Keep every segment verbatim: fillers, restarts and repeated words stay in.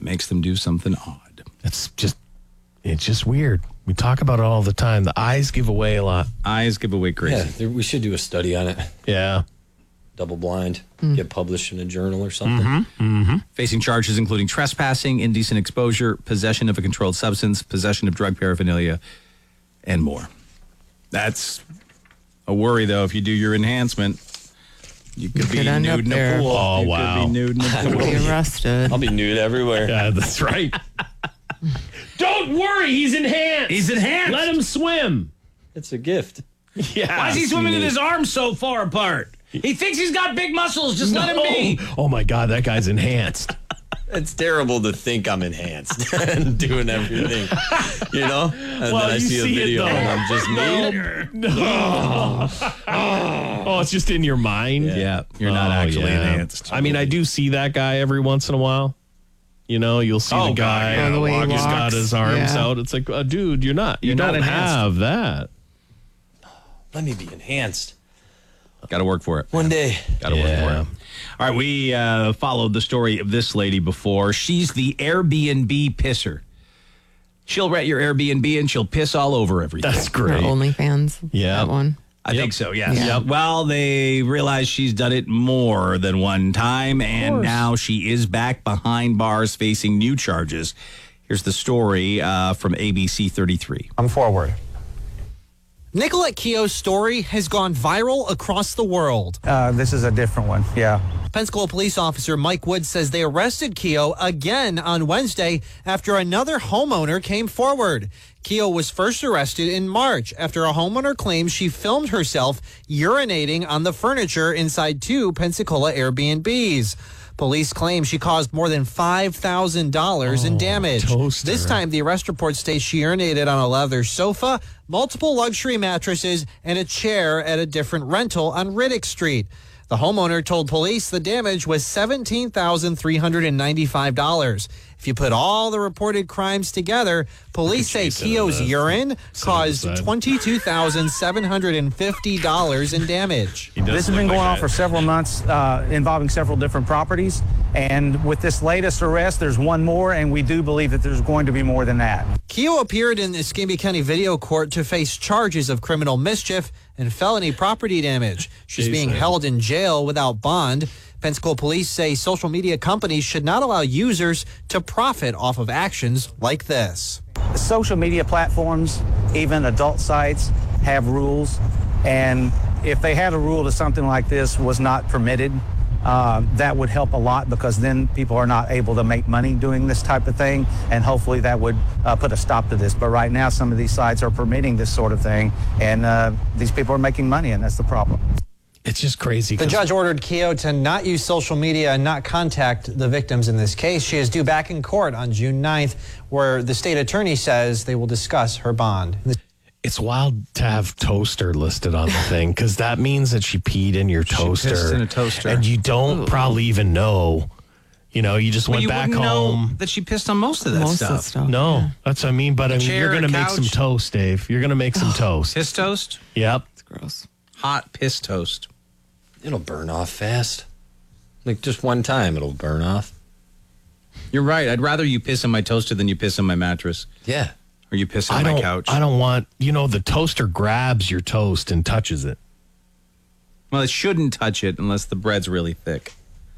makes them do something odd. It's just, it's just weird. We talk about it all the time. The eyes give away a lot. Eyes give away crazy. Yeah, there, we should do a study on it. Yeah. Double blind, mm. get published in a journal or something. Mm-hmm. Mm-hmm. Facing charges including trespassing, indecent exposure, possession of a controlled substance, possession of drug paraphernalia, and more. That's a worry, though. If you do your enhancement, you could you be could nude in a pool. Oh, you wow. could be nude in a pool. Be arrested. I'll be nude everywhere. Yeah, that's right. Don't worry, he's enhanced. He's enhanced. Let him swim. It's a gift. Yeah. Why is he swimming with his arms so far apart? He thinks he's got big muscles. Just no. let him be. Oh, my God, that guy's enhanced. It's terrible to think I'm enhanced and doing everything, you know? And well, then I see, see a video it, and I'm just me. No. no. Oh, it's just in your mind? Yeah, yeah you're not oh, actually yeah. enhanced. I mean, I do see that guy every once in a while. You know, you'll see oh, the guy God, yeah. the walk, he's got his arms yeah. out. It's like, uh, dude, you're not. You you're don't not have that. Let me be enhanced. Got to work for it. One day. Got to yeah. work for it. All right, we uh, followed the story of this lady before. She's the Airbnb pisser. She'll rent your Airbnb and she'll piss all over everything. That's great. Or OnlyFans. Yeah. That one. I yep. think so, yes. Yeah. Yep. Well, they realize she's done it more than one time, and now she is back behind bars facing new charges. Here's the story uh, from A B C thirty-three. I'm forward. Nicolette Keough's story has gone viral across the world. Uh, this is a different one, yeah. Pensacola police officer Mike Wood says they arrested Keough again on Wednesday after another homeowner came forward. Keough was first arrested in March after a homeowner claims she filmed herself urinating on the furniture inside two Pensacola Airbnbs. Police claim she caused more than five thousand dollars oh, in damage. Toaster. This time, the arrest report states she urinated on a leather sofa, multiple luxury mattresses, and a chair at a different rental on Riddick Street. The homeowner told police the damage was seventeen thousand three hundred ninety-five dollars. If you put all the reported crimes together, police say Keough's urine caused twenty-two thousand seven hundred fifty dollars in damage. This has been going on for several months, uh, involving several different properties. And with this latest arrest, there's one more, and we do believe that there's going to be more than that. Keough appeared in the Escambia County Video Court to face charges of criminal mischief and felony property damage. She's being held in jail without bond. Pensacola police say social media companies should not allow users to profit off of actions like this. Social media platforms, even adult sites, have rules. And if they had a rule that something like this was not permitted, uh, that would help a lot, because then people are not able to make money doing this type of thing. And hopefully that would uh, put a stop to this. But right now, some of these sites are permitting this sort of thing. And uh, these people are making money, and that's the problem. It's just crazy. The judge ordered Keough to not use social media and not contact the victims in this case. She is due back in court on June ninth, where the state attorney says they will discuss her bond. It's wild to have toaster listed on the thing, because that means that she peed in your toaster. She pissed in a toaster. And you don't Ooh. probably even know. You know, you just well, went you back home. Know that she pissed on most of that most stuff. Of that stuff. No, yeah. That's what I mean. But I mean, chair, you're going to make some toast, Dave. You're going to make some toast. Piss toast? Yep. It's gross. Hot piss toast. It'll burn off fast. Like just one time, it'll burn off. You're right. I'd rather you piss on my toaster than you piss on my mattress. Yeah. Or you piss on I my don't, couch. I don't want, you know, the toaster grabs your toast and touches it. Well, it shouldn't touch it unless the bread's really thick.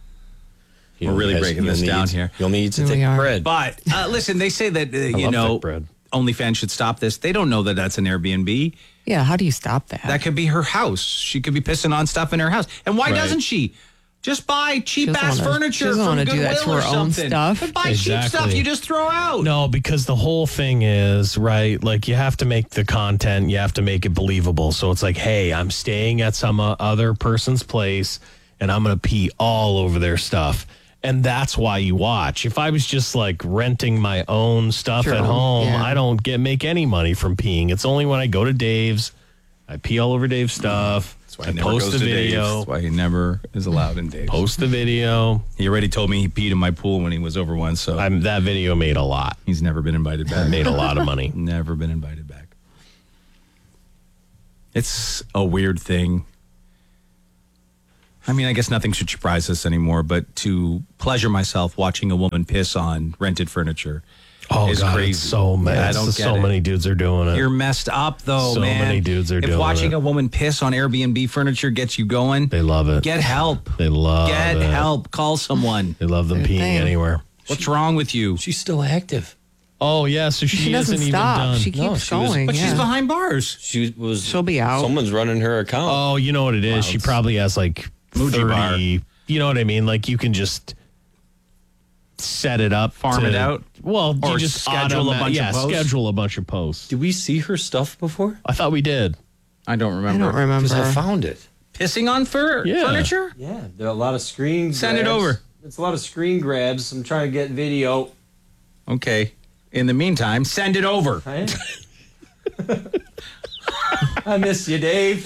You We're really guys, breaking this need, down here. You'll need to Here take bread. But uh, listen, they say that, uh, you know, OnlyFans should stop this. They don't know that that's an Airbnb. Yeah, how do you stop that? That could be her house. She could be pissing on stuff in her house. And why right. doesn't she? Just buy cheap-ass furniture from Goodwill do that to her or something. Own stuff. But buy exactly. cheap stuff you just throw out. No, because the whole thing is, right, like you have to make the content, you have to make it believable. So it's like, hey, I'm staying at some uh, other person's place, and I'm going to pee all over their stuff. And that's why you watch. If I was just like renting my own stuff True. at home, Yeah. I don't get make any money from peeing. It's only when I go to Dave's, I pee all over Dave's stuff. That's why I he never post goes the to video. Dave's. That's why he never is allowed in Dave's. Post the video. He already told me he peed in my pool when he was over once, so I'm, that video made a lot. He's never been invited back. Made a lot of money. Never been invited back. It's a weird thing. I mean, I guess nothing should surprise us anymore, but to pleasure myself watching a woman piss on rented furniture Oh, is God, crazy. it's so many. I don't get so it. many dudes are doing it. You're messed up, though, So man. many dudes are if doing watching it. a woman piss on Airbnb furniture gets you going, They love it. get help. They love Get it. help. Call someone. They love them Good peeing thing. anywhere. What's wrong with you? She's still active. Oh, yeah, so she, She doesn't isn't stop. even done. She keeps No, she was- going. But yeah. she's behind bars. She was. She'll be out. Someone's running her account. Oh, you know what it is? Wow, She it's probably has like Muji thirty. bar. You know what I mean? Like you can just set it up, Farm to- it out? Well, Or you just schedule a automa- bunch of yeah, posts? schedule a bunch of posts. Did we see her stuff before? I thought we did. I don't I remember. don't remember. Because I found it. Pissing on fur- Yeah. furniture? Yeah, there are a lot of screen Send it grabs. over. It's a lot of screen grabs. I'm trying to get video. Okay. In the meantime, send it over. Right? I miss you, Dave.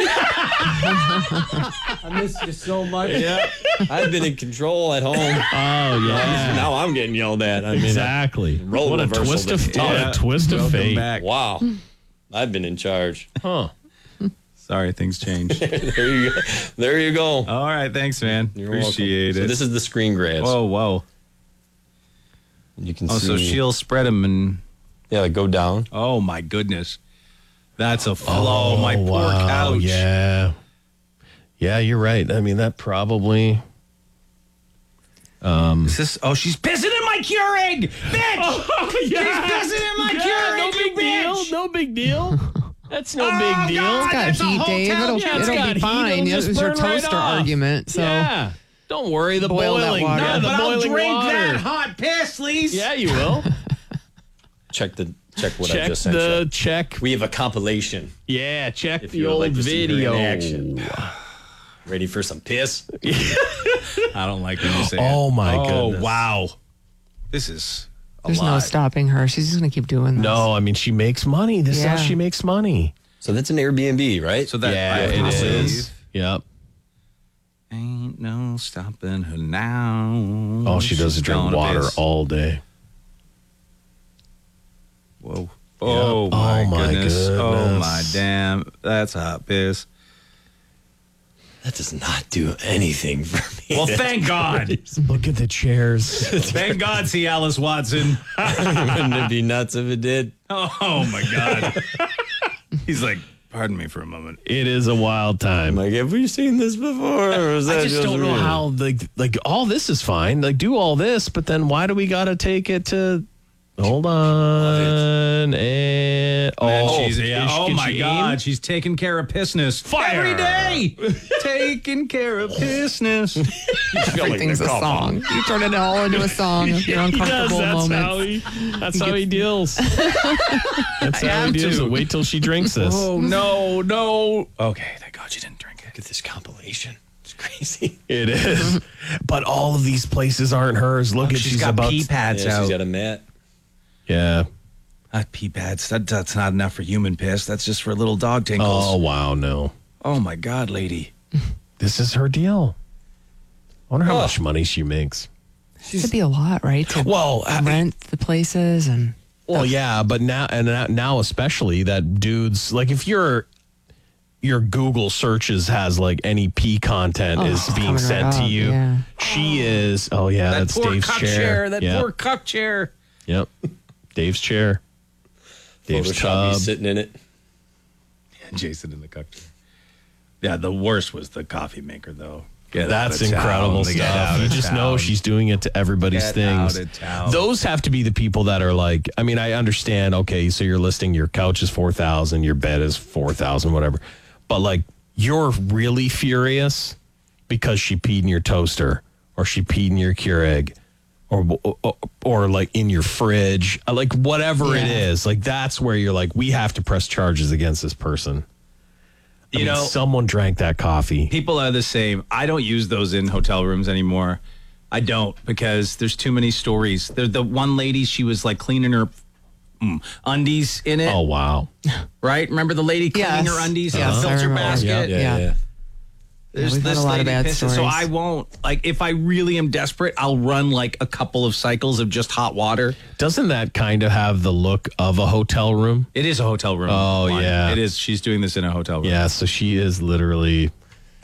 I miss you so much. Yeah. I've been in control at home. Oh yeah, Now I'm getting yelled at. I mean, exactly. Role what a reversal twist of to- what Yeah. a twist of Welcome fate. back. wow. I've been in charge. Huh? Sorry, things changed. There you go. There you go. All right, thanks, man. You're Appreciate welcome. it. So this is the screen grabs. whoa, whoa. You can Oh, see. so she'll spread them and Yeah, like go down. oh my goodness, that's a flow. Oh, my poor wow, couch. Yeah, yeah, you're right. I mean, that probably. Is this? Oh, she's pissing in my Keurig, bitch. Oh, She's pissing in my Keurig, no you big deal. bitch. No big deal. That's no Oh, big deal. God. It's got That's a heat, Dave. hotel- It'll, Yeah, it's it'll got be heat. fine. It'll It just was your burn right toaster off. argument. So Yeah. Don't worry. The Boil that boiling. water. Yeah, Yeah, the but I'll boiling drink water. that hot piss, Lise. Yeah, you will. Check the check what I check just sent the you. check. We have a compilation. Yeah, check If the you would old like to see her in video. action. Ready for some piss? I don't like when you say Oh, it. my Oh, goodness. wow. This is a there's no lot. stopping her. She's just going to keep doing this. No, I mean she makes money. This is Yeah. how she makes money. So that's an Airbnb, right? So that yeah, I it possibly- is. Yep. Ain't no stopping her now. All she does is She's drink gonna water piss. all day. Whoa. Oh, Yep. my, Oh, my goodness. Oh, goodness. my damn. That's hot piss. that does not do anything for me. Well, thank God. Look at the chairs. Thank God, see Alice Watson. Wouldn't it be nuts if it did? Oh, my God. He's like, pardon me for a moment. It is a wild time. I'm like, have we seen this before? Or is that I just don't know me? how like like all this is fine. Like do all this, but then why do we gotta take it to hold on and oh, she's, is- oh can my she God. aim? She's taking care of pissness. Fire. Every day. Taking care of pissness. Everything's a song. You turn it all into a song of your He does. uncomfortable That's moments. how he. That's how he deals. That's how he have deals. to. Wait till she drinks this. Oh, no, no. Okay, thank God you didn't drink it. Look at this compilation. It's crazy. It is. But all of these places aren't hers. Look at she's she's got about. pee pads Yeah, out. she's got a mat. Yeah. Not pee pads. That, that's not enough for human piss. That's just for little dog tinkles. Oh wow, no. Oh my God, lady. This is her deal. I wonder how Oh. much money she makes. It'd be a lot, right? To Well, I- rent the places and Well, yeah, but now and now- now especially that dudes like if your your Google searches has like any P content Oh, is it's being coming sent right to up, you. yeah. She is. Oh yeah, That that's poor Dave's cuck chair. chair. That yep. poor cuck chair. Yep. Dave's chair. Dave's Photoshop me tub. sitting in it. Jason in the cuck chair. Yeah, the worst was the coffee maker, though. Get That's out of incredible town. Get out stuff. You of just town. know she's doing it to everybody's Get things. out of town. Those have to be the people that are like, I mean, I understand, okay, so you're listing your couch is four thousand, your bed is four thousand, whatever. But like, you're really furious because she peed in your toaster or she peed in your Keurig or, or, or like in your fridge, like whatever it Yeah. is. Like, that's where you're like, we have to press charges against this person. I You mean, know- someone drank that coffee. People are the same. I don't use those in hotel rooms anymore. I don't because there's too many stories. There, the one lady, she was like cleaning her mm, undies in it, Oh, wow. right? Remember the lady cleaning Yes. her undies in Yes, the I filter remember. basket? Yeah, yeah. yeah. There's we've had this a lot of lady bad pissing, so stories. I won't like if I really am desperate, I'll run like a couple of cycles of just hot water. Doesn't that kind of have the look of a hotel room? It is a hotel room. Oh, one. yeah. It is. She's doing this in a hotel room. Yeah, so she is literally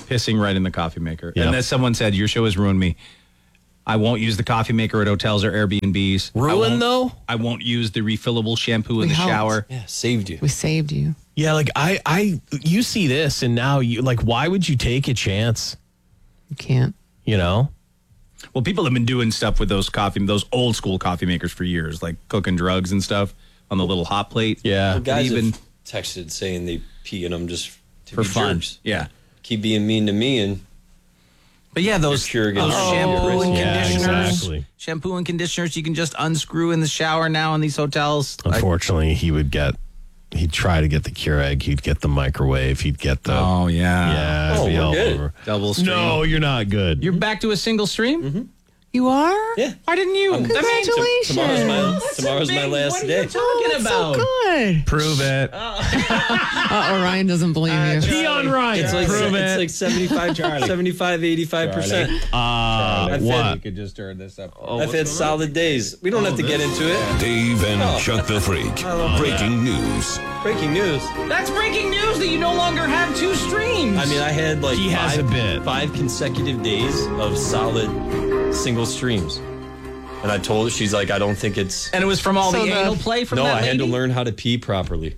pissing right in the coffee maker. Yep. And as someone said, your show has ruined me. I won't use the coffee maker at hotels or Airbnbs. I Ruin, won't- though? I won't use the refillable shampoo in We the helped. shower. Yeah, saved you. We saved you. Yeah, like I, I, you see this, and now you like, why would you take a chance? You can't. You know, Well, people have been doing stuff with those coffee, those old school coffee makers for years, like cooking drugs and stuff on the little hot plate. yeah. Well, guys even- have texted saying they pee in them just to for be fun. jerks. Yeah. Keep being mean to me and But yeah, those, You're cure those against shampoo and Oh, yeah, conditioners, exactly. shampoo and conditioners, you can just unscrew in the shower now in these hotels. Like, Unfortunately, he would get, he'd try to get the Keurig, he'd get the microwave, he'd get the, oh yeah, yeah, Oh, it'd be we're all good. over. double stream. No, you're not good. You're back to a single stream. You are? yeah. Why didn't you? Congratulations. Tomorrow's my tomorrow's my last what are day. you talking about? So good. Prove it. Uh, Orion doesn't believe you. Pee on Ryan. It's like Prove it's it. like seventy-five, seventy-five, eighty-five percent. uh, I've what? had- could just turn this up. I've had solid days. We don't have to get into it. Dave and Chuck the Freak. Breaking news. Breaking news. That's breaking news that you no longer have two streams. I mean, I had like He has five, a bit. five consecutive days of solid single streams. And I told her, she's like, I don't think it's. and it was from all So the the- anal play from No, that I had to lady? learn how to pee properly.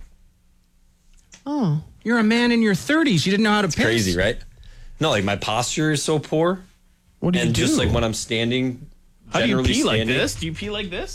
Oh. You're a man in your thirties. You didn't know how to piss. Crazy, right? No, like my posture is so poor. What do you And do? just like when I'm standing, How do you generally pee like standing- this? Do you pee like this?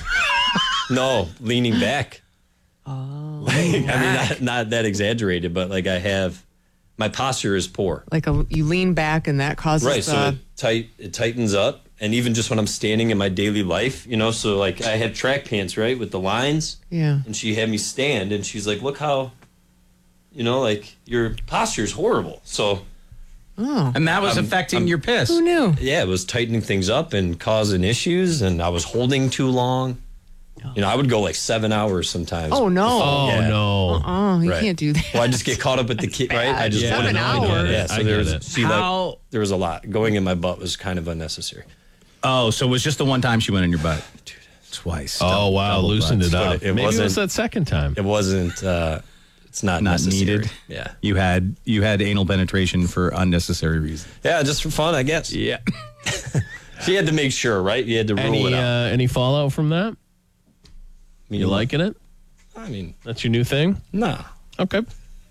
No, leaning back. Oh. I mean, not, not that exaggerated, but like I have, my posture is poor. Like a, you lean back and that causes Right, so the... it tight it tightens up, and even just when I'm standing in my daily life, you know. So like I had track pants, right, with the lines, yeah. and she had me stand, and she's like, "Look how, you know, like your posture's horrible." So Oh. And that was I'm- affecting I'm- your piss. Who knew? yeah, it was tightening things up and causing issues, and I was holding too long. You know, I would go like seven hours sometimes. Oh, no. Oh, Yeah. no. Oh, you Right. can't do that. Well, I just get caught up with the kid, right? I just Yeah, Seven no, I get hours. it. Yeah, so I there get was it. she How- like there was a lot going in my butt was kind of unnecessary. Oh, so it was just the one time she went in your butt. Twice. Oh, Double- wow. double Loosened butts. it up. But it- it Maybe it was wasn't- that second time. It wasn't. uh It's not Not necessary. needed. Yeah, You had you had anal penetration for unnecessary reasons. yeah, just for fun, I guess. Yeah. So you had to make sure, right? You had to rule Any, it out. uh, any fallout from that? I mean, You liking it? I mean, That's your new thing? nah. Okay.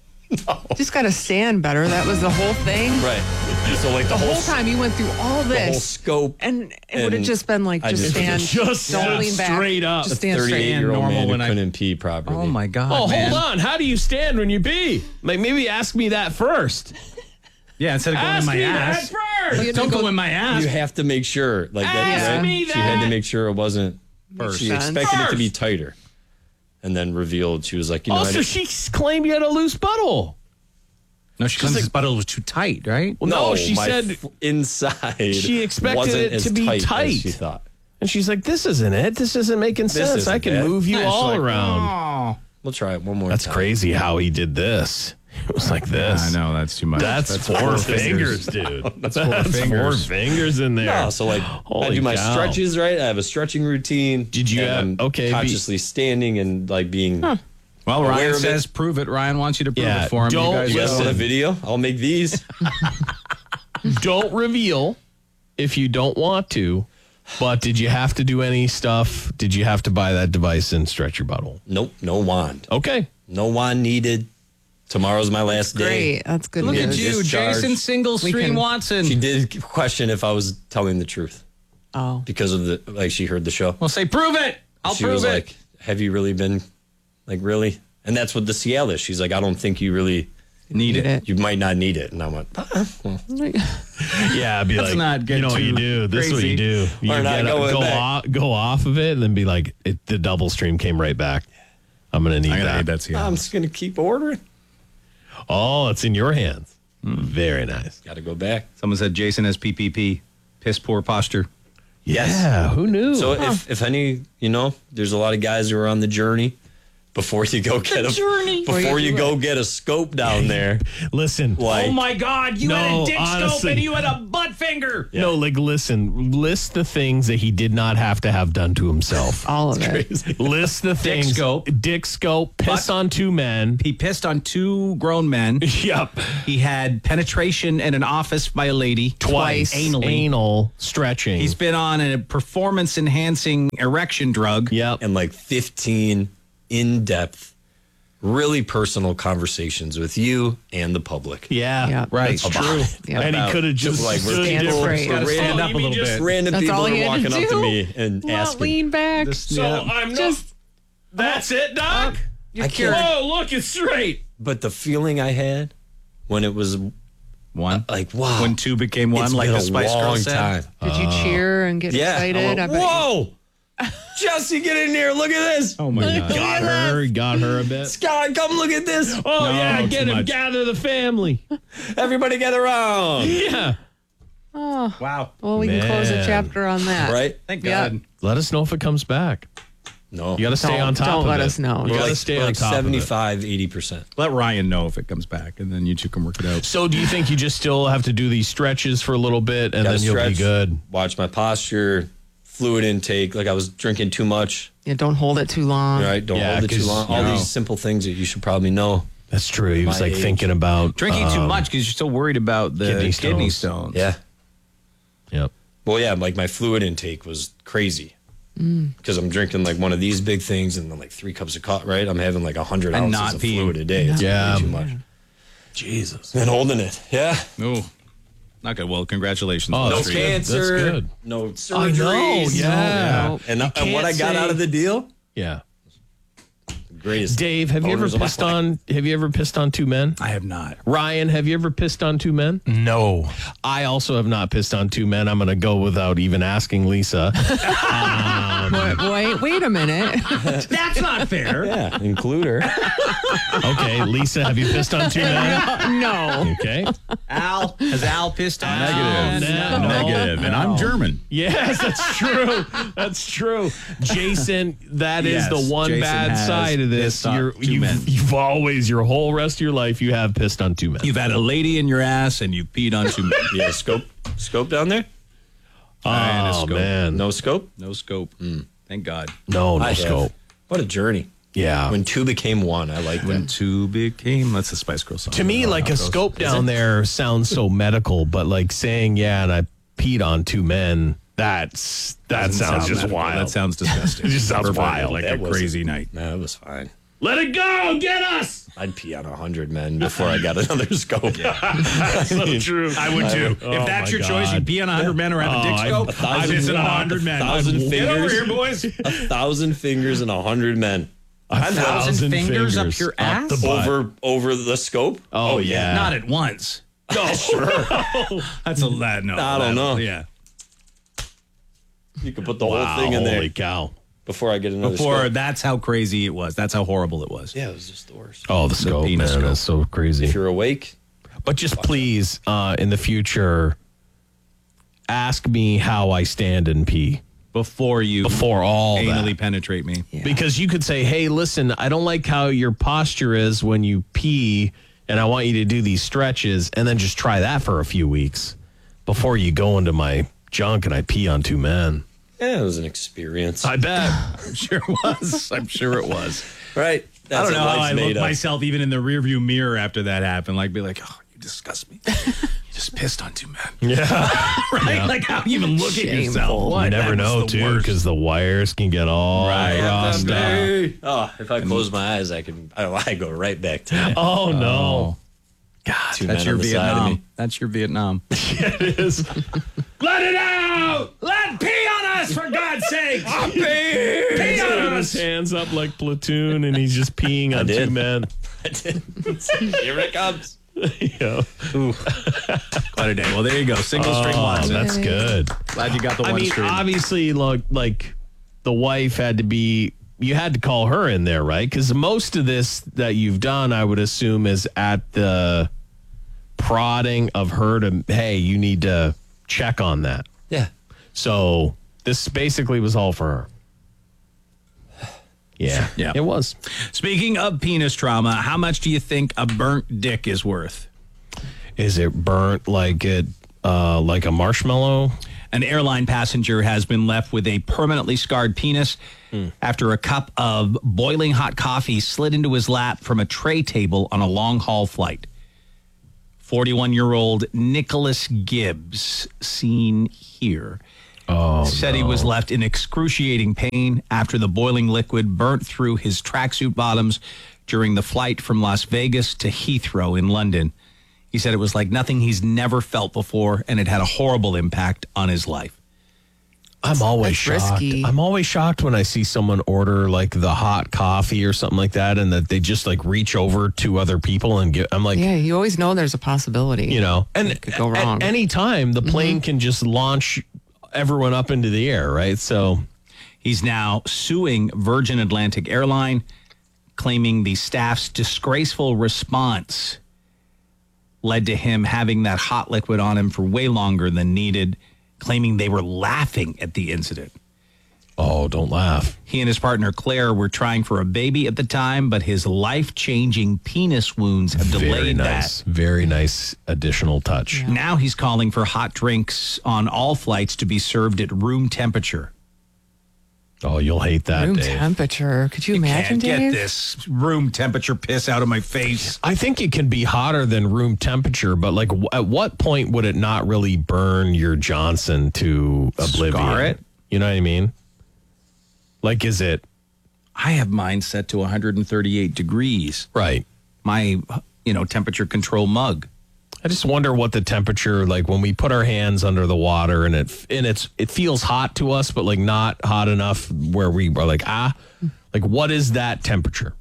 Just got to stand better. That was the whole thing. Right. So like the, The whole, whole time you went through all the whole this. scope. And it would have and just been like, I just just- stand. Just don't stood lean back. straight up. Just stand straight. thirty-eight year old normal man who when I- couldn't pee properly. Oh my god. Oh, man. hold on. How do you stand when you pee? Like, maybe ask me that first. Yeah, instead of going in Ask my me ass. that first. Don't go in my ass. You have to make sure, like that. Ask Right? me She had to that. make sure it wasn't. First. She Sense. expected it to be First. tighter, and then revealed she was like, you know, I Also, didn't- she claimed you had a loose butthole. No, she claims his butthole was too tight, right? Well, no, she my said, f- inside. she expected wasn't it as to be tight, tight. as she thought. and she's like, this isn't it. This isn't making sense. isn't I can it. move you Yeah, she's all like, around. Oh. We'll try it one more That's time. crazy how he did this. It was like this. I know that's too much. That's, four fingers, dude. That's four fingers. four fingers in there. No, so like I Holy do my cow. stretches, right? I have a stretching routine. Did you and have- I'm okay, be- consciously standing and like being Well, Aware Ryan of it. says prove it. Ryan wants you to prove Yeah, it for him. don't you guys You guys listen. want a video? I'll make these. Don't reveal if you don't want to. But did you have to do any stuff? Did you have to buy that device and stretch your butthole? Nope, no wand. Okay. No wand needed. Tomorrow's my last day. Great. That's good Look news. at you, Discharged. Jason Single We Stream can- Watson. She did question if I was telling the truth Oh. because of the like she heard the show. Well, say prove it. I'll she prove was it. like, "Have you really been like really?" And that's what the C L is. She's like, "I don't think you really Need it. it. you might not need it." And I went, "Ah, well, Yeah, be Let's like, not get you know what you too do. This is what you do. You Or not get- going go, back. off, go off of it and then be like, it, the double stream came right back. I'm going to need I'm gonna that. need that C L. I'm just gonna keep ordering. Oh, it's in your hands. Very nice. Got to go back." Someone said Jason has P P P, piss poor posture. Yeah, who knew? So if if any, you know, there's a lot of guys who are on the journey before you go get a journey. before you you do go get a scope down there. Listen. Like, Oh my God, you had No, a dick scope honestly. and you had a butt finger. No, like, listen, list the things that he did not have to have done to himself. All of it. List the things. scope. Dick scope. Piss Butt- on two men. He pissed on two grown men. Yep. He had penetration in an office by a lady. Twice. Anally. Anal stretching. He's been on a performance enhancing erection drug. Yep. and like fifteen in-depth, really personal conversations with you and the public. Yeah. Yeah. Right. That's true. Yeah. And he About could have just like stood stand there. straight. Gotta Random- stand up you a mean little just bit. Random That's people all are he had walking to up to do? me and Well, asking. lean back. So Yeah. I'm Just not. That's it, Doc. I can't. Whoa, look, it's straight. But the feeling I had when it was One. like, wow, When two became one, it's like been the a Spice long Girls said. time. did you cheer and get Yeah. excited? I went, I bet you- Whoa, Jesse, get in here! Look at this. Oh my God. Got her. Got her a bit. Scott, come look at this. Oh, No, yeah. too Get him. much. Gather the family. Everybody get around. Yeah. Wow. Well, we can close a Man. chapter on that. Right? Thank Yeah. God. Let us know if it comes back. No. You got to stay Don't- on top don't of let it. us know. You We're got to like, stay we're on like top of it. seventy-five, eighty percent. Let Ryan know if it comes back, and then you two can work it out. So do you think you just still have to do these stretches for a little bit and Gotta then you'll be stretch, good? Watch my posture, fluid intake. Like I was drinking too much. Yeah, don't hold it too long. Right? Don't Yeah, hold it too 'cause, long. All you know. these simple things that you should probably know. That's true. He was My like age. thinking about Drinking too um, much because you're still worried about the kidney kidney, stones. stones. Yeah. Yep. Well, yeah, like my fluid intake was crazy Mm. because I'm drinking like one of these big things and then like three cups of coffee. Right? I'm having like a hundred And ounces not of peeing. fluid a day. It's Yeah. way too much. Jesus. And holding it. Yeah. Ooh. Not good. Well, congratulations. Oh, No that's good. cancer. That's good. No I surgeries. know. Yeah. No. And, You and what I can't got say- out of the deal, Yeah. the greatest. Dave, have you ever owners of my pissed life. on have you ever pissed on two men? I have not. Ryan, have you ever pissed on two men? No. I also have not pissed on two men. I'm going to go without even asking Lisa. Wait, wait, wait a minute. That's not fair. Yeah, include her. Okay, Lisa, have you pissed on two men? No. Okay. Al, has Al pissed on Negative. No. No. Negative. And I'm German. Yes, that's true. That's true. Jason, that is Yes, the one Jason bad has side of this. pissed on You're, two you've, men. you've always, your whole rest of your life, you have pissed on two men. You've had a lady in your ass and you peed on two men. Yeah, scope. Scope down there? And a Oh, scope. man. No scope? No scope. Thank God. No, no I have. scope. What a journey. Yeah. When two became one, I like When that. two became, that's a Spice Girl song. To me, I don't know like how a it goes. scope down there sounds so medical, but like saying, yeah, and I peed on two men, that's that Doesn't sounds sound just medical. wild. That sounds disgusting. It just sounds Perverted, wild. Like That a wasn't- crazy night. No, it was fine. Let it go, get us. I'd pee on a hundred men before I got another scope. So true. I would too. Oh, if that's my your choice, God. you'd pee on a hundred men or have Oh, a dick I- scope. a thousand- I'm pissing on a a hundred men. thousand Get fingers. over here, boys. A thousand fingers and a hundred men. A I'm thousand fingers up your up ass? the butt. over over the scope. Oh, yeah. Not at once. No, sure. That's a that. No, I don't that- know. Yeah. You could put the Wow, whole thing in there holy cow. before I get another Before scope. that's how crazy it was. That's how horrible it was. Yeah, it was just the worst. Oh, the scope, man, penis scope. that's so crazy. If you're awake, But just please, uh, in the future, ask me how I stand and pee Before you before all anally that. penetrate me. Because you could say, hey, listen, I don't like how your posture is when you pee, and I want you to do these stretches, and then just try that for a few weeks before you go into my junk and I pee on two men. yeah, it was an experience. I bet. I'm sure it was. I'm sure it was. right? That's I don't know what how life's I made look of. myself even in the rearview mirror after that happened. Like, be like, oh, you disgust me. You just pissed on two men. Yeah. Right? Like, how you even look at yourself? What? You never That was know, the too, worst. because the wires can get all Right. crossed out. Hey. Oh, if I close my eyes, I can. I, I go right back to that. Oh, no. God, Two that's men your on the side of Vietnam. me. That's your Vietnam. It is. Let it out! Let pee on us, for God's sake! pee! Pee He's on got his us! hands up like platoon, and he's just peeing on did. two men. Here it comes. Yeah. Ooh. Quite a day. Well, there you go. Single string Oh, Watson. that's good. Glad you got the I one mean, string. obviously, like, like the wife had to be. You had to call her in there, right? Because most of this that you've done, I would assume, is at the prodding of her to, hey, you need to check on that. Yeah. So this basically was all for her. Yeah, Yeah. it was. Speaking of penis trauma, how much do you think a burnt dick is worth? Is it burnt like it, uh, like a marshmallow? An airline passenger has been left with a permanently scarred penis after a cup of boiling hot coffee slid into his lap from a tray table on a long-haul flight. forty-one-year-old Nicholas Gibbs, seen here, Oh, said he was left in excruciating pain after the boiling liquid burnt through his tracksuit bottoms during the flight from Las Vegas to Heathrow in London. He said it was like nothing he's never felt before, and it had a horrible impact on his life. I'm always That's shocked. risky. I'm always shocked when I see someone order like the hot coffee or something like that, and that they just like reach over to other people and get. I'm like, Yeah, you always know there's a possibility. you know, and It could go at wrong. any time the plane can just launch everyone up into the air, right? So He's now suing Virgin Atlantic Airline, claiming the staff's disgraceful response led to him having that hot liquid on him for way longer than needed, claiming they were laughing at the incident. oh, don't laugh. He and his partner Claire were trying for a baby at the time, but his life-changing penis wounds have Very delayed nice, very nice additional touch. that. Now he's calling for hot drinks on all flights to be served at room temperature. Oh, you'll hate that, Room Dave. temperature. Could you imagine, Can't get Dave? this room temperature piss out of my face. I think it can be hotter than room temperature, but like, w- at what point would it not really burn your Johnson to oblivion? Scar it? You know what I mean? Like, is it I have mine set to one hundred thirty-eight degrees. right? My, you know, temperature control mug. I just wonder what the temperature, like when we put our hands under the water and it and it's it feels hot to us, but like not hot enough where we are like ah, like what is that temperature?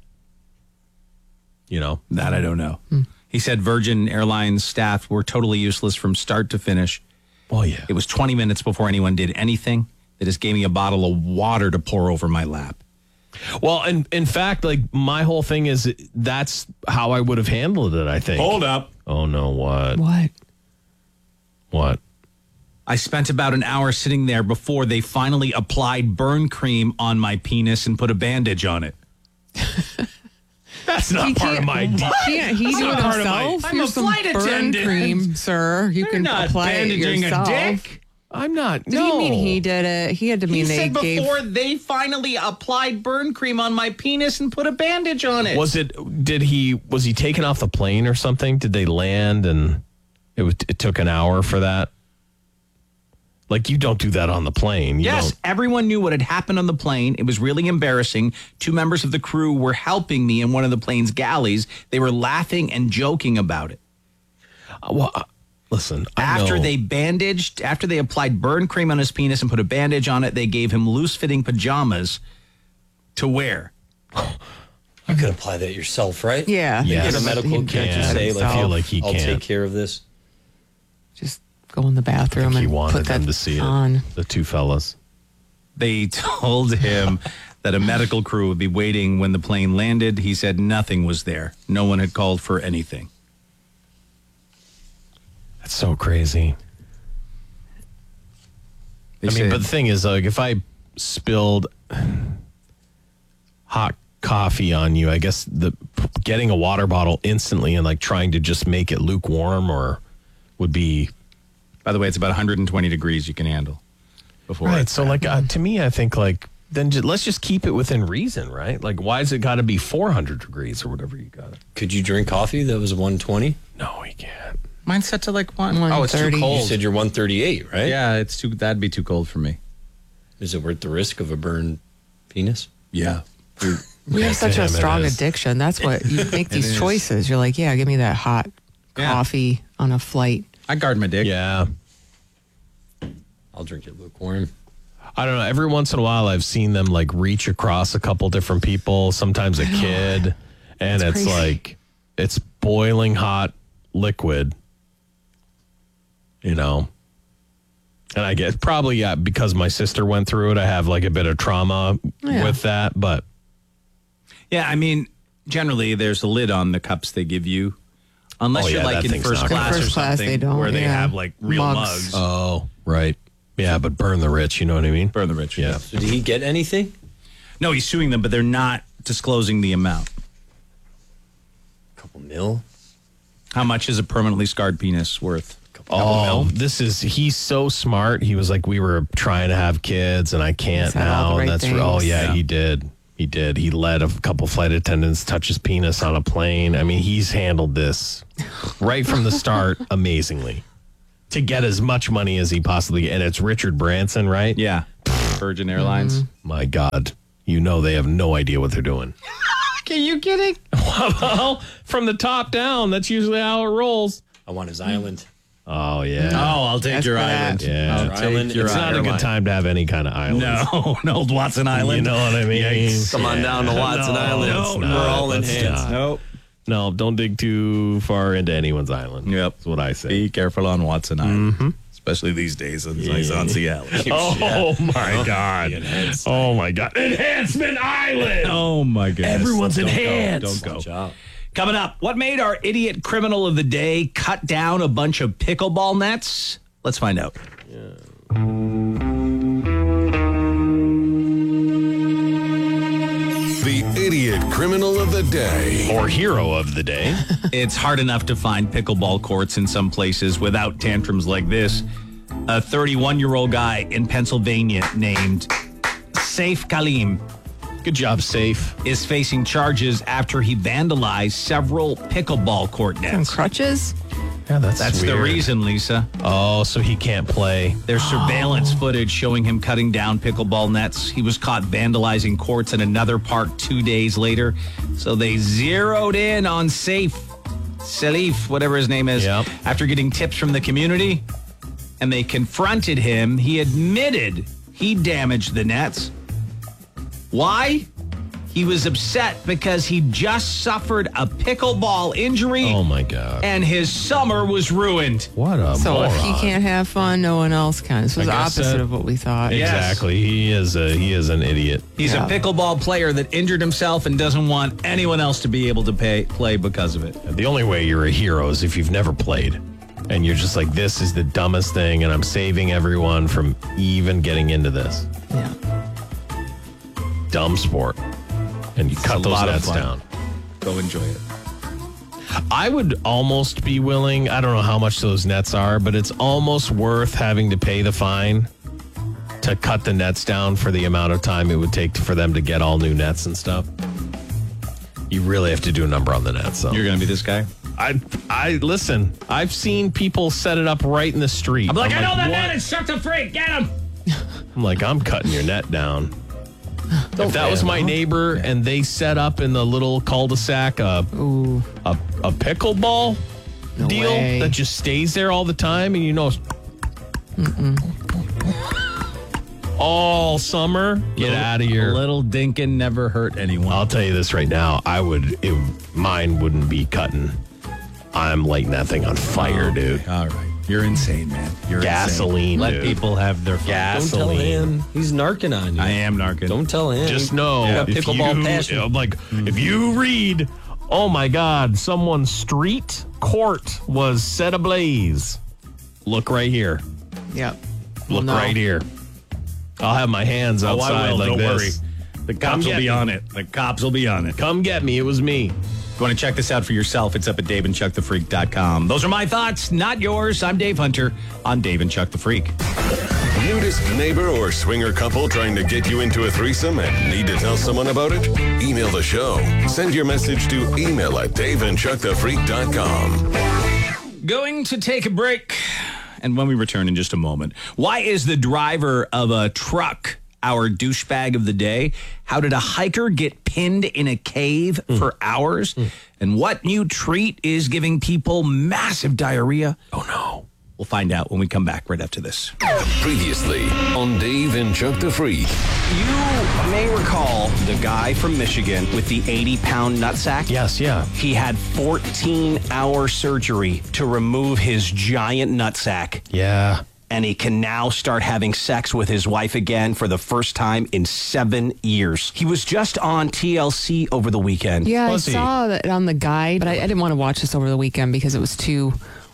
You know, That I don't know. He said Virgin Airlines staff were totally useless from start to finish. well, yeah, It was twenty minutes before anyone did anything. They just gave me a bottle of water to pour over my lap. well, and in fact, like my whole thing is that's how I would have handled it. I think. up. Oh no! What? What? What? I spent about an hour sitting there before they finally applied burn cream on my penis and put a bandage on it. That's not He part of can't- my deal. Can't he do it not part of my- himself? I'm Here's a some flight burn attendant. cream, sir. You can apply it yourself. I'm not. Did no. he mean he did it? He had to mean He they said gave. before they finally applied burn cream on my penis and put a bandage on it. Was it? Did he? Was he taken off the plane or something? Did they land and it was? It took an hour for that. Like you don't do that on the plane. You Yes, don't- everyone knew what had happened on the plane. It was really embarrassing. Two members of the crew were helping me in one of the plane's galleys. They were laughing and joking about it. Well, uh, listen. I After know- they bandaged, after they applied burn cream on his penis and put a bandage on it, they gave him loose-fitting pajamas to wear. You could apply that yourself, right? Yeah. Yeah. Get a Yes, medical he can't did just that say, himself. like, I feel like he I'll can't. take care of this. Just go in the bathroom he and wanted put that them to see it. on. The two fellas. They told him that a medical crew would be waiting when the plane landed. He said nothing was there. No one had called for anything. That's so crazy. They I mean, said- but the thing is, like, if I spilled hot coffee on you, I guess the getting a water bottle instantly and like trying to just make it lukewarm or would be by the way, it's about one hundred twenty degrees you can handle before. right. it's So, like, uh, to me, I think like then ju- let's just keep it within reason, right? Like, why has it got to be four hundred degrees or whatever you got? Could you drink coffee that was one twenty? No, you can't. mine's set to like one. one Oh, it's too thirty. You cold. said you're one thirty-eight, right? Yeah, it's too. That'd be too cold for me. Is it worth the risk of a burned penis? Yeah. We have such Damn, a it strong is. addiction. That's what you make these is. choices. You're like, yeah, give me that hot Yeah. coffee on a flight. I guard my dick. Yeah. I'll drink it lukewarm. I don't know. Every once in a while, I've seen them like reach across a couple different people, sometimes a kid, and That's it's crazy. like it's boiling hot liquid, you know. And I guess probably, yeah, because my sister went through it, I have like a bit of trauma Yeah. with that. But Yeah, I mean, generally there's a lid on the cups they give you, unless Oh, you're yeah, like that in thing's first not gonna- class In or first class, something, they don't, where they yeah. have like real Mugs. mugs. oh, right. Yeah, but burn the rich, you know what I mean? Burn the rich. Yeah. So did he get anything? No, he's suing them, but they're not disclosing the amount. Couple mil. How much is a permanently scarred penis worth? Oh, this is, he's so smart. He was like, we were trying to have kids and I can't He said all now. the right That's things. Oh, yeah, Yeah. he did. He did. He let a couple flight attendants touch his penis on a plane. I mean, he's handled this right from the start amazingly to get as much money as he possibly. And it's Richard Branson, right? Yeah. Virgin Airlines. My God. You know they have no idea what they're doing. Are you kidding? Well, from the top down, that's usually how it rolls. I want his island. Oh, yeah. Oh, I'll take That's your for that. island. Yeah. I'll Your take island, your it's It's not a island. good time to have any kind of island. No, an old Watson Island. You know what I mean? Yikes. Come on down to Watson No, Island. it's We're not. all Let's enhanced. not. Nope. No, don't dig too far into anyone's island. Yep. That's what I say. Be careful on Watson Island. Especially these days on, on Seattle. Oh, my God. Oh, my God. Enhancement Island. Oh, my goodness. Everyone's Don't go, enhanced. Don't go. Watch out. Coming up, what made our idiot criminal of the day cut down a bunch of pickleball nets? Let's find out. The idiot criminal of the day. Or hero of the day. It's hard enough to find pickleball courts in some places without tantrums like this. A thirty-one-year-old guy in Pennsylvania named Saif Kalim Good job, Safe. is facing charges after he vandalized several pickleball court On nets. crutches? Yeah, that's That's the weird. reason, Lisa. Oh, so he can't play. There's surveillance footage showing him cutting down pickleball nets. He was caught vandalizing courts in another park two days later. So they zeroed in on Saif, Salif, whatever his name is, Yep. after getting tips from the community. And they confronted him. He admitted he damaged the nets. Why? He was upset because he just suffered a pickleball injury Oh, my God. and his summer was ruined. What a So moron. if he can't have fun, no one else can. This was the I guess, opposite uh, of what we thought. Yeah. Exactly. He is a he is an idiot. He's Yeah. a pickleball player that injured himself and doesn't want anyone else to be able to pay, play because of it. The only way you're a hero is if you've never played. And you're just like, this is the dumbest thing, and I'm saving everyone from even getting into this. Yeah. Dumb sport. And you It's cut a those lot of nets fun. down. Go enjoy it. I would almost be willing, I don't know how much those nets are, but it's almost worth having to pay the fine to cut the nets down for the amount of time it would take for them to get all new nets and stuff. You really have to do a number on the nets. So. You're going to be this guy? I I listen. I've seen people set it up right in the street. I'm like, I know that what? man is such a freak. Get him. I'm like, I'm cutting your net down. If that was my neighbor and they set up in the little cul-de-sac a Ooh. a, a pickleball No deal way. that just stays there all the time, and you know, all summer, get out of A here. little dinkin' never hurt anyone. I'll tell you this right now. I would. It, mine wouldn't be cutting. I'm lighting that thing on fire, dude. All right. You're insane, man. You're Gasoline, insane. Let dude. people have their fun. Gas. Don't tell Gasoline. him. He's narking on you. I am narking. Don't tell him. Just know You got if pickleball you, passion. I'm like, if you read, oh my God, someone's street court was set ablaze. Look right here. Yep. Look Well, no. right here. I'll have my hands Oh, outside I will. like Don't this. worry. The Come cops will get be me. on it. The cops will be on it. Come get me. It was me. If you want to check this out for yourself, it's up at dave and chuck the freak dot com. Those are my thoughts, not yours. I'm Dave Hunter on Dave and Chuck the Freak. Nudist neighbor or swinger couple trying to get you into a threesome and need to tell someone about it? Email the show. Send your message to email at dave and chuck the freak dot com. Going to take a break. And when we return in just a moment, why is the driver of a truck our douchebag of the day? How did a hiker get pinned in a cave for hours? And what new treat is giving people massive diarrhea? Oh, no. We'll find out when we come back right after this. Previously on Dave and Chuck the Freak. You may recall the guy from Michigan with the eighty-pound nutsack. Yes, yeah. He had fourteen-hour surgery to remove his giant nutsack, Yeah. and he can now start having sex with his wife again for the first time in seven years. He was just on T L C over the weekend. Yeah, Was I he? saw that on the guide, but I, I didn't want to watch this over the weekend because it was too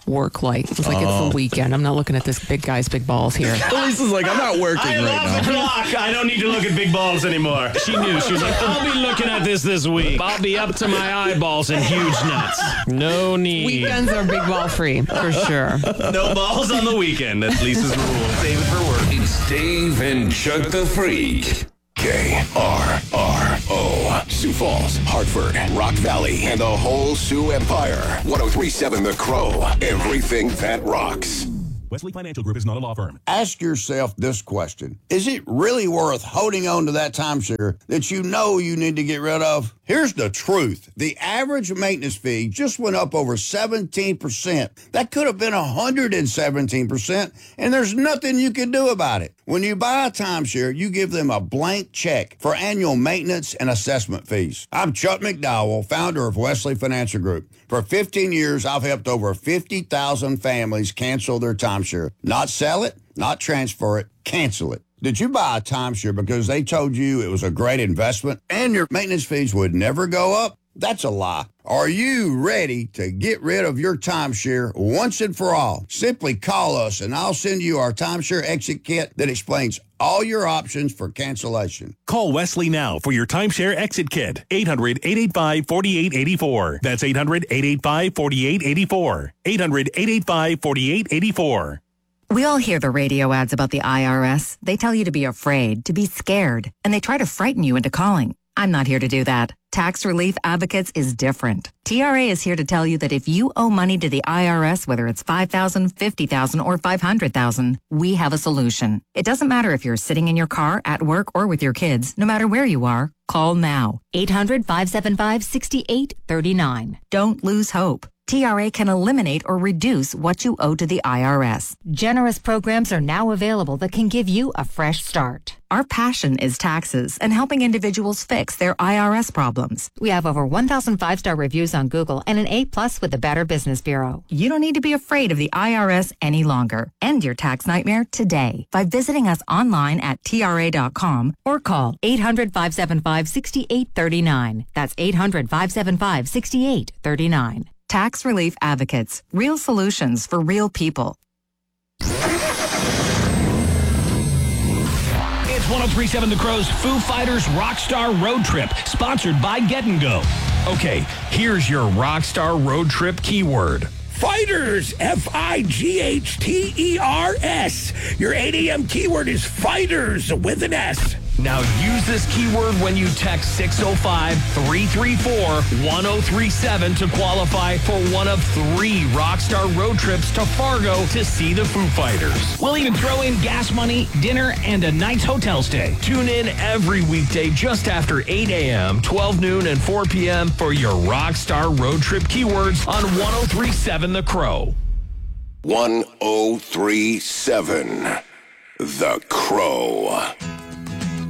work like. It's like it's the weekend. I'm not looking at this big guy's big balls here. Lisa's like, I'm not working I right love now. the clock. I don't need to look at big balls anymore. She knew. She was like, I'll be looking at this this week. I'll be up to my eyeballs in huge nuts. No need. Weekends are big ball free, for sure. No balls on the weekend. That's Lisa's rule. Save it for work. It's Dave and Chuck the Freak. K R R O. Sioux Falls, Hartford, Rock Valley, and the whole Sioux Empire. ten thirty-seven The Crow. Everything that rocks. Wesley Financial Group is not a law firm. Ask yourself this question. Is it really worth holding on to that timeshare that you know you need to get rid of? Here's the truth. The average maintenance fee just went up over seventeen percent. That could have been one hundred seventeen percent, and there's nothing you can do about it. When you buy a timeshare, you give them a blank check for annual maintenance and assessment fees. I'm Chuck McDowell, founder of Wesley Financial Group. For fifteen years, I've helped over fifty thousand families cancel their timeshare. Not sell it, not transfer it, cancel it. Did you buy a timeshare because they told you it was a great investment and your maintenance fees would never go up? That's a lie. Are you ready to get rid of your timeshare once and for all? Simply call us and I'll send you our timeshare exit kit that explains all your options for cancellation. Call Wesley now for your timeshare exit kit. eight hundred, eight eight five, four eight eight four. That's eight hundred, eight eight five, four eight eight four. eight hundred, eight eight five, four eight eight four. We all hear the radio ads about the I R S. They tell you to be afraid, to be scared, and they try to frighten you into calling. I'm not here to do that. Tax Relief Advocates is different. T R A is here to tell you that if you owe money to the I R S, whether it's five thousand dollars, fifty thousand dollars, or five hundred thousand dollars, we have a solution. It doesn't matter if you're sitting in your car, at work, or with your kids. No matter where you are, call now. eight hundred, five seven five, six eight three nine. Don't lose hope. T R A can eliminate or reduce what you owe to the I R S. Generous programs are now available that can give you a fresh start. Our passion is taxes and helping individuals fix their I R S problems. We have over one thousand five-star reviews on Google and an A plus with the Better Business Bureau. You don't need to be afraid of the I R S any longer. End your tax nightmare today by visiting us online at T R A dot com or call eight hundred, five seven five, six eight three nine. That's eight hundred, five seven five, six eight three nine. Tax Relief Advocates. Real solutions for real people. It's ten thirty-seven The Crow's Foo Fighters Rockstar Road Trip, sponsored by Get and Go. Okay, here's your Rockstar Road Trip keyword. Fighters, F I G H T E R S. Your eight a.m. keyword is fighters with an S. Now use this keyword when you text six oh five, three three four, one oh three seven to qualify for one of three Rockstar road trips to Fargo to see the Foo Fighters. We'll even throw in gas money, dinner, and a night's hotel stay. Tune in every weekday just after eight a.m., twelve noon, and four p.m. for your Rockstar road trip keywords on ten thirty-seven The Crow. ten thirty-seven The Crow.